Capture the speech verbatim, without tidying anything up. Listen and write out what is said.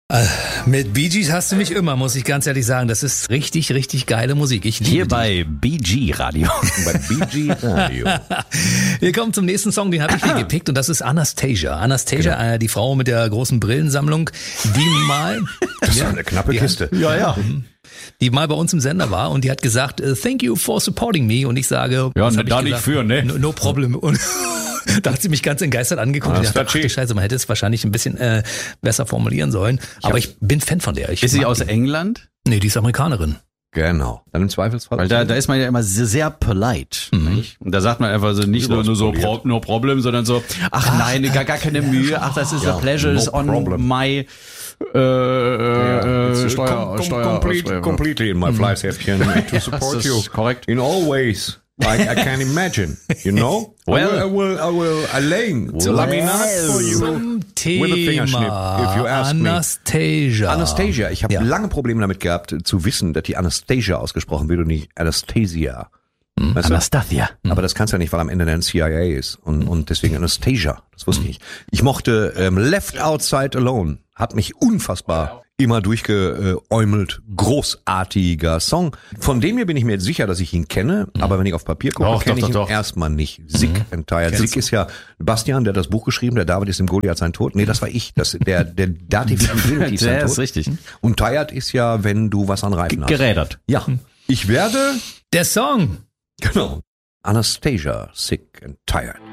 Äh, mit Bee Gees hast du mich immer, muss ich ganz ehrlich sagen. Das ist richtig, richtig geile Musik. Ich liebe Hier die. bei B G Radio. Bei B G Radio. Wir kommen zum nächsten Song, den habe ich mir gepickt und das ist Anastasia. Anastasia, genau. äh, die Frau mit der großen Brillensammlung, die mal... Das war eine knappe die Kiste. Hat, ja, ja. Die mal bei uns im Sender war und die hat gesagt, thank you for supporting me. Und ich sage... Ja, ne, ich da nicht für, ne? No, no problem. Und da hat sie mich ganz entgeistert angeguckt. Ich dachte, ach du Scheiße, man hätte es wahrscheinlich ein bisschen äh, besser formulieren sollen. Ich Aber ich bin Fan von der. Ich ist sie aus die. England? Nee, die ist Amerikanerin. Genau. Dann im Zweifelsfall. Weil da, da ist man ja immer sehr, sehr polite. Mhm. Und da sagt man einfach so nicht nur, nur so pro, no problem, sondern so, ach, ach nein, gar, gar keine Mühe, ach, das ist ja, a pleasure, no is on problem. my äh, äh, yeah, Steuer, com, com, Steuer, complete, Steuer. completely in my Fleißhäppchen to support you. Korrekt. In all ways. I, I can imagine, you know? Well, I will, I will, I lay well, laminat for you zum with a fingersnip, if you ask Anastasia. me. Anastasia. Ich habe ja. lange Probleme damit gehabt, zu wissen, dass die Anastasia ausgesprochen wird und nicht Anastasia. Hm, weißt du? Anastasia. Aber das kannst du ja nicht, weil am Ende dann C I A ist. Und, und deswegen Anastasia. Das wusste ich nicht. Ich mochte ähm, Left Outside Alone. Hat mich unfassbar immer durchgeäumelt. Großartiger Song. Von dem hier bin ich mir jetzt sicher, dass ich ihn kenne. Mhm. Aber wenn ich auf Papier gucke, kenne ich ihn doch. erstmal nicht. Sick mhm. and Tired. Sick ist ja Bastian, der hat das Buch geschrieben. Der David ist im Goliath sein Tod. Nee, das war ich. Das, der, der Dativ Infinity ist sein Tod. ist richtig. Und Tired ist ja, wenn du was an Reifen hast. Gerädert. Ja. Ich werde... Der Song. Genau. Anastasia, Sick and Tired.